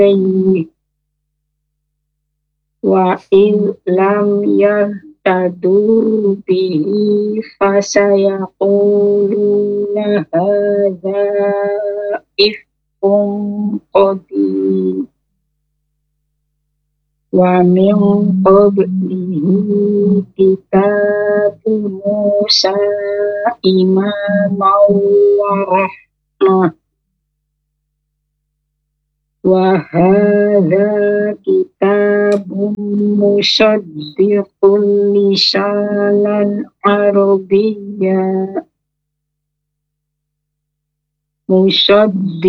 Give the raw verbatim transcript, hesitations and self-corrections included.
إليه وإن لم يهتدوا به فسيقولون هذا إفك قديم ومن قبله كتاب موسى إماما ورحمة وهذا كتاب مصدق لسانا عربيا مصدق